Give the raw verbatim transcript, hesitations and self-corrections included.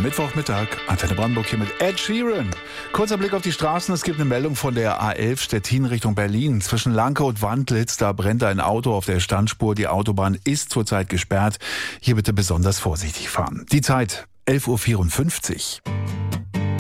Mittwochmittag, Antenne Brandenburg hier mit Ed Sheeran. Kurzer Blick auf die Straßen. Es gibt eine Meldung von der A elf Stettin Richtung Berlin. Zwischen Lanke und Wandlitz, da brennt ein Auto auf der Standspur. Die Autobahn ist zurzeit gesperrt. Hier bitte besonders vorsichtig fahren. Die Zeit elf Uhr vierundfünfzig.